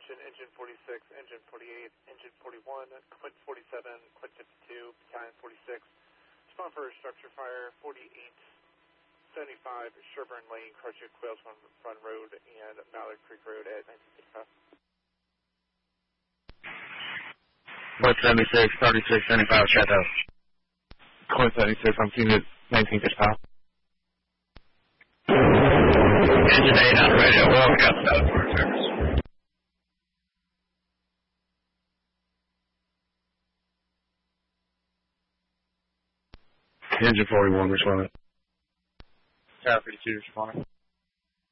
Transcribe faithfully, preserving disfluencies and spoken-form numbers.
attention, engine forty-six, engine forty-eight, engine forty-one, Quint forty-seven, Quint fifty-two, Battalion forty-six. Respond for a structure fire, forty-eight seventy-five Sherburne Lane, Crutchwood, Quails Run, Run Road, and Mallard Creek Road at nineteen fifty-five. Quint seventy-six, thirty-six seventy-five, Chateau. Quint seventy-six, I'm seeing it nineteen fifty-five. Engine eight on radio, well, we got seven for service. Engine forty-one, responding. Tower fifty-two, responding.